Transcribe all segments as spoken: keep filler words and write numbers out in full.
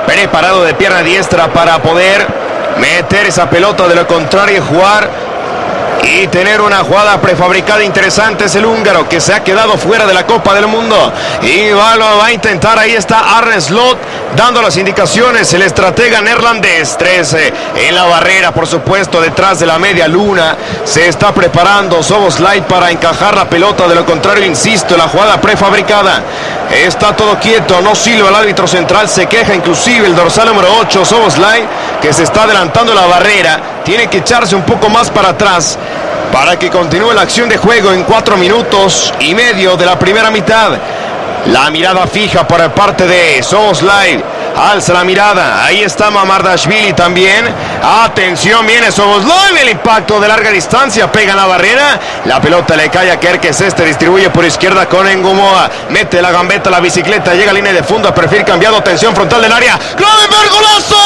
preparado de pierna diestra para poder meter esa pelota, de lo contrario jugar y tener una jugada prefabricada interesante. Es el húngaro que se ha quedado fuera de la Copa del Mundo y va, lo va a intentar. Ahí está Arne Slot dando las indicaciones, el estratega neerlandés. trece en la barrera, por supuesto, detrás de la media luna. Se está preparando Szoboszlai para encajar la pelota, de lo contrario, insisto, la jugada prefabricada. Está todo quieto, no silba el árbitro central, se queja inclusive el dorsal número ocho, Szoboszlai, que se está adelantando la barrera. Tiene que echarse un poco más para atrás para que continúe la acción de juego en cuatro minutos y medio de la primera mitad. La mirada fija por parte de Szoboszlai. Alza la mirada. Ahí está Mamardashvili también. Atención, viene Szoboszlai. El impacto de larga distancia. Pega en la barrera. La pelota le cae a Kerkez. Este distribuye por izquierda con Ngumoa. Mete la gambeta a la bicicleta. Llega a línea de fondo. A perfil cambiado. Tensión frontal del área. ¡Gravenberch, golazo!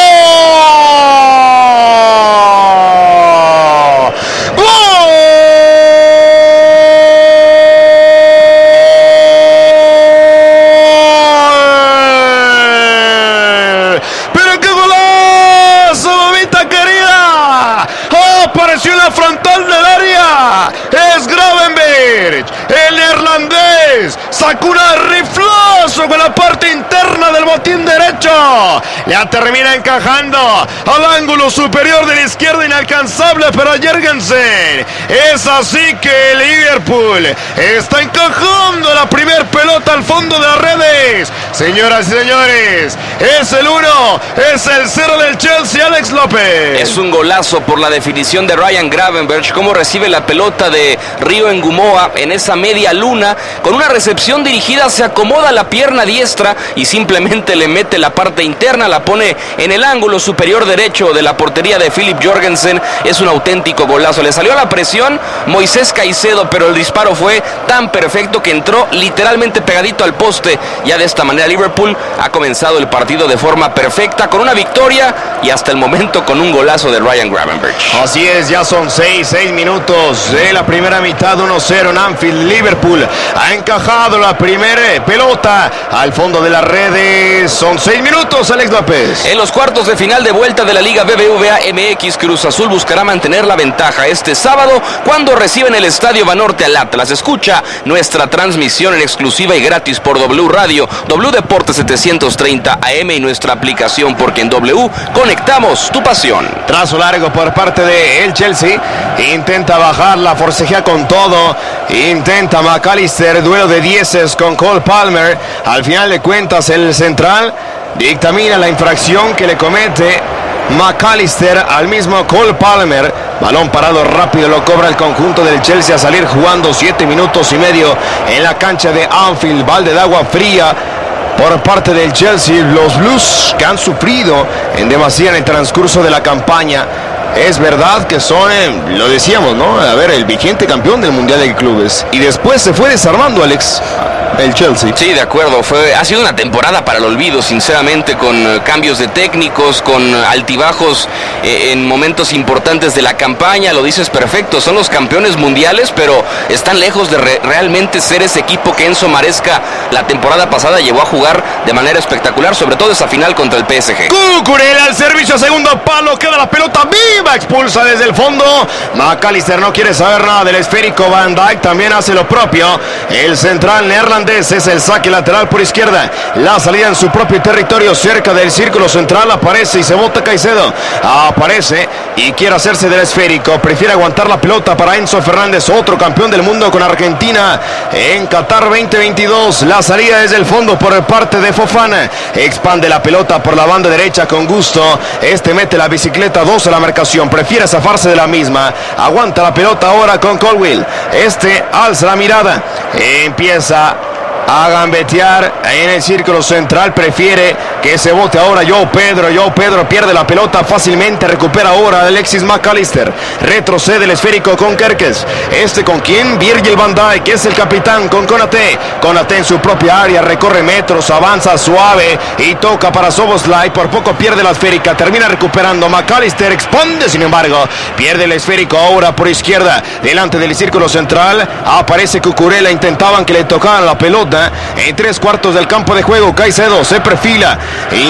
Frontal del área, es Gravenberch, el neerlandés, sacó un riflazo con la parte interna del botín derecho, la termina encajando al ángulo superior de la izquierda, inalcanzable para Jørgensen. Es así que el Liverpool está encajando la primer pelota al fondo de las redes. Señoras y señores, es el uno, es el cero del Chelsea. Alex López. Es un golazo por la definición de Ryan Gravenberch, cómo recibe la pelota de Rio Ngumoa en esa media luna, con una recepción dirigida, se acomoda la pierna diestra y simplemente le mete la parte interna, la pone en el ángulo superior derecho de la portería de Filip Jørgensen. Es un auténtico golazo, le salió la presión Moisés Caicedo, pero el disparo fue tan perfecto que entró literalmente pegadito al poste. Ya de esta manera Liverpool ha comenzado el partido de forma perfecta, con una victoria y hasta el momento con un golazo de Ryan Gravenberch. Así es, ya son seis, seis minutos de la primera mitad, uno cero en Anfield. Liverpool ha encajado la primera pelota al fondo de las redes. Son seis minutos, Alex López. En los cuartos de final de vuelta de la Liga B B V A M X, Cruz Azul buscará mantener la ventaja este sábado cuando reciben el Estadio Banorte al Atlas. Escucha nuestra transmisión en exclusiva y gratis por W Radio, W Deportes setecientos treinta A M y nuestra aplicación, porque en W conectamos tu pasión. Trazo largo por parte de el Chelsea, intenta bajarla, forcejea con todo, intenta McAllister, duelo de dieces con Cole Palmer. Al final de cuentas el central dictamina la infracción que le comete McAllister al mismo Cole Palmer. Balón parado rápido, lo cobra el conjunto del Chelsea a salir jugando siete minutos y medio en la cancha de Anfield. Balde de agua fría por parte del Chelsea. Los Blues, que han sufrido en demasía en el transcurso de la campaña. Es verdad que son, eh, lo decíamos, ¿no? A ver, el vigente campeón del Mundial de Clubes. Y después se fue desarmando, Alex, el Chelsea. Sí, de acuerdo. Fue, ha sido una temporada para el olvido, sinceramente, con uh, cambios de técnicos, con uh, altibajos eh, en momentos importantes de la campaña. Lo dices perfecto, son los campeones mundiales, pero están lejos de re- realmente ser ese equipo que Enzo Maresca la temporada pasada llevó a jugar de manera espectacular, sobre todo esa final contra el P S G. Cucurella al servicio, segundo palo, queda la pelota viva, expulsa desde el fondo. McAllister no quiere saber nada del esférico. Van Dijk también hace lo propio. El central neerlandés, es el saque lateral por izquierda. La salida en su propio territorio, cerca del círculo central, aparece y se bota Caicedo. Aparece y quiere hacerse del esférico. Prefiere aguantar la pelota para Enzo Fernández, otro campeón del mundo con Argentina en Qatar veinte veintidós. La salida desde el fondo por parte de Fofana. Expande la pelota por la banda derecha con gusto. Este mete la bicicleta dos a la marcación. Prefiere zafarse de la misma. Aguanta la pelota ahora con Colwill. Este alza la mirada. Empieza a gambetear en el círculo central. Prefiere que se bote ahora João Pedro. João Pedro pierde la pelota fácilmente. Recupera ahora Alexis McAllister. Retrocede el esférico con Kerkez. Este con quien Virgil van Dijk, que es el capitán, con Konaté. Konaté en su propia área. Recorre metros. Avanza suave y toca para Szoboszlai. Por poco pierde la esférica. Termina recuperando. McAllister expande, sin embargo. Pierde el esférico ahora por izquierda. Delante del círculo central aparece Cucurella. Intentaban que le tocaran la pelota en tres cuartos del campo de juego. Caicedo se perfila.